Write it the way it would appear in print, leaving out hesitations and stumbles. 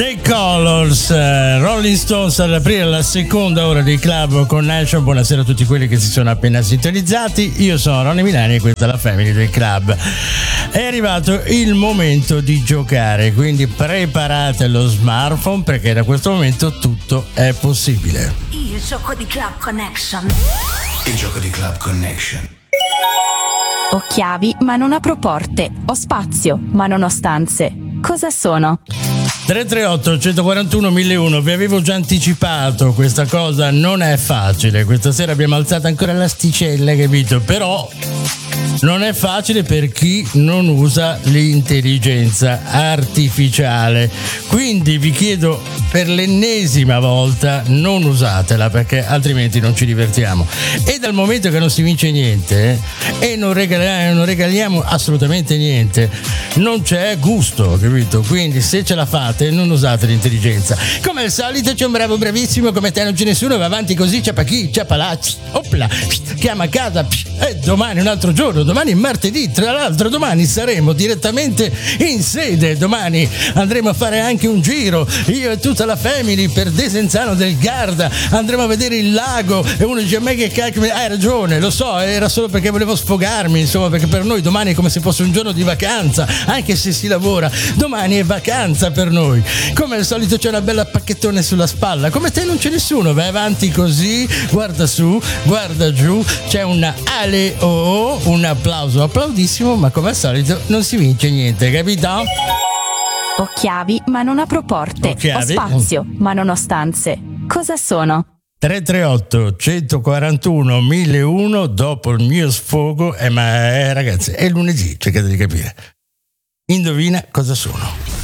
The Colors, Rolling Stones ad aprire la seconda ora di Club Connection. Buonasera a tutti quelli che si sono appena sintonizzati. Io sono Ronny Milani e questa è la Family del Club. È arrivato il momento di giocare, quindi preparate lo smartphone perché da questo momento tutto è possibile. Il gioco di Club Connection. Il gioco di Club Connection. Ho chiavi ma non apro porte, ho spazio ma non ho stanze. Cosa sono? 338 141 1001, vi avevo già anticipato, questa cosa non è facile, questa sera abbiamo alzato ancora l'asticella, capito? Però non è facile per chi non usa l'intelligenza artificiale, quindi vi chiedo per l'ennesima volta non usatela perché altrimenti non ci divertiamo. E dal momento che non si vince niente e non regaliamo assolutamente niente, non c'è gusto, capito? Quindi se ce la fate non usate l'intelligenza. Come al solito c'è un bravo bravissimo come te, non c'è nessuno, va avanti così, ciapa chi, ciapa là, opla, chiama a casa, e domani un altro giorno, domani è martedì, tra l'altro domani saremo direttamente in sede, domani andremo a fare anche un giro, io e tutta la family per Desenzano del Garda, andremo a vedere il lago e uno dice a me che cacchio, hai ragione, lo so, era solo perché volevo sfogarmi, insomma, perché per noi domani è come se fosse un giorno di vacanza, anche se si lavora, domani è vacanza per noi. Come al solito c'è una bella pacchettone sulla spalla, come te non c'è nessuno, vai avanti così, guarda su, guarda giù, c'è una ale un applauso applaudissimo, ma come al solito non si vince niente, capito? Ho chiavi ma non apro porte, ho spazio ma non ho stanze. Cosa sono? 338 141 1001 dopo il mio sfogo, ma ragazzi è lunedì, cercate di capire. Indovina cosa sono.